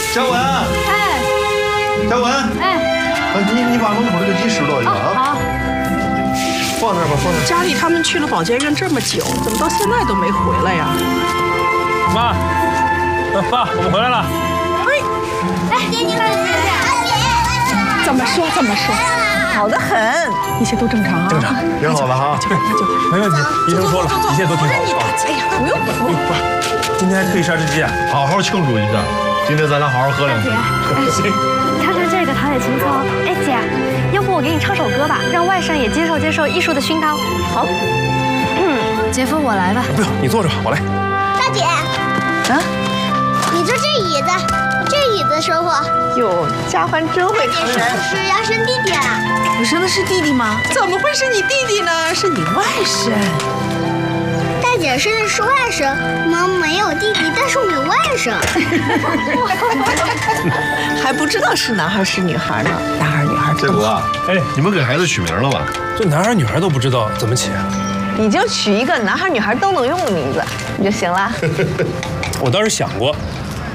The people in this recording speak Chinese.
嘉文， 哎， 嘉文， 哎， 你把门口那个鸡拾掇一下啊。 好。 放那儿吧，放那儿。 家里他们去了保健院这么久，怎么到现在都没回来呀？ 妈，爸，我们回来了。 哎，爹，你好，姐。 怎么说？好得很，一切都正常啊。 正常， 挺好了哈。 那就没问题。医生说了，一切都挺好。 哎呀，不用。 今天还特意杀只鸡啊？ 好好庆祝一下，今天咱俩好好喝两瓶。 行。 你看看这个陶冶情操。哎，姐，要不我给你唱首歌吧，让外甥也接受艺术的熏陶。 好。 姐夫，我来吧。 不用，你坐着，我来。 大姐， 啊， 你坐这椅子，这椅子舒服。 哟，佳欢真会你是不是要生弟弟啊？ 我生的是弟弟吗？怎么会是你弟弟呢？是你外甥。 大姐生的是外甥，妈没有弟弟，但是我有外甥。 还不知道是男孩是女孩呢，男孩女孩这不啊， 哎， 你们给孩子取名了吧？ 这男孩女孩都不知道怎么起啊？ 你就取一个男孩女孩都能用的名字，你就行了。 我倒是想过，